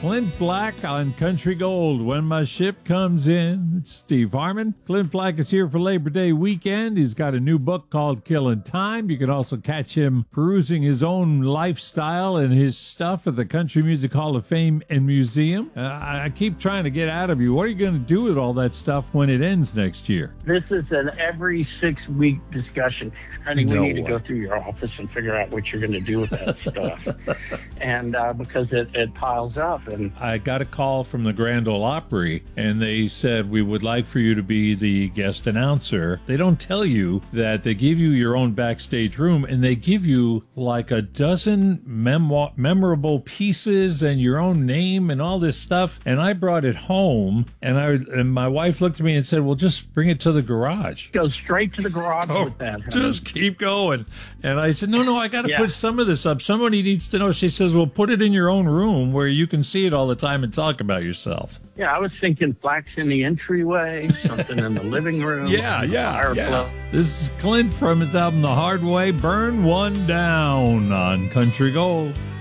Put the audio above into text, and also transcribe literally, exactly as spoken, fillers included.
Clint Black on Country Gold, When My Ship Comes In. It's Steve Harmon. Clint Black is here for Labor Day weekend. He's got a new book called Killing Time. You can also catch him perusing his own lifestyle and his stuff at the Country Music Hall of Fame and Museum. Uh, I keep trying to get out of you. What are you going to do with all that stuff when it ends next year? This is an every six week discussion. I think No we need to way. go through your office and figure out what you're going to do with that stuff. And uh, because it, it piles up. And I got a call from the Grand Ole Opry, and they said, we would like for you to be the guest announcer. They don't tell you that they give you your own backstage room, and they give you like a dozen memo- memorable pieces and your own name and all this stuff. And I brought it home, and I and my wife looked at me and said, well, just bring it to the garage. go straight to the garage Oh, with that. huh? just keep going. And I said, no, no, I got to Yeah. put some of this up. Somebody needs to know. She says, well, put it in your own room where you can see it all the time and talk about yourself. Yeah, I was thinking plaques in the entryway, something in the living room. Yeah, the yeah, fireplace. yeah. This is Clint from his album The Hard Way, Burn One Down on Country Gold.